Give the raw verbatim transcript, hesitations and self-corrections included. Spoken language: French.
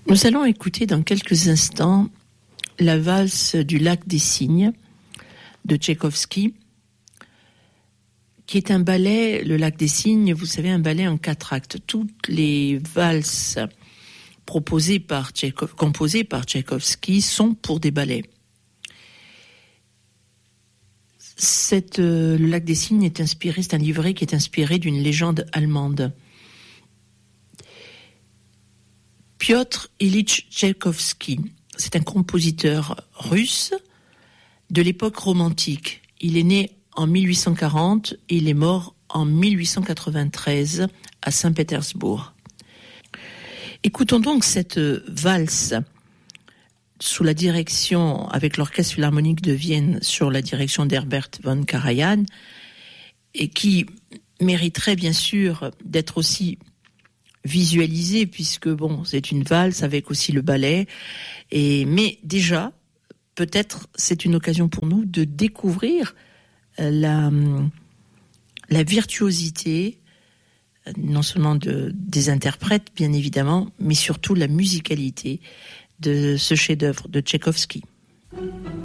Nous allons écouter dans quelques instants la valse du lac des Cygnes de Tchaïkovski, qui est un ballet, le lac des Cygnes, vous savez, un ballet en quatre actes. Toutes les valses proposées par Tchaïkov, composées par Tchaïkovski sont pour des ballets. Cette, euh, le lac des Cygnes est inspiré, c'est un livret qui est inspiré d'une légende allemande. Piotr Ilyich Tchaïkovski, c'est un compositeur russe de l'époque romantique. Il est né en mille huit cent quarante et il est mort en mille huit cent quatre-vingt-treize à Saint-Pétersbourg. Écoutons donc cette valse sous la direction, avec l'Orchestre Philharmonique de Vienne, sur la direction d'Herbert von Karajan, et qui mériterait bien sûr d'être aussi visualisée, puisque bon, c'est une valse avec aussi le ballet, et, mais déjà, peut-être c'est une occasion pour nous de découvrir la, la virtuosité, non seulement de, des interprètes, bien évidemment, mais surtout la musicalité de ce chef-d'œuvre de Tchaïkovski.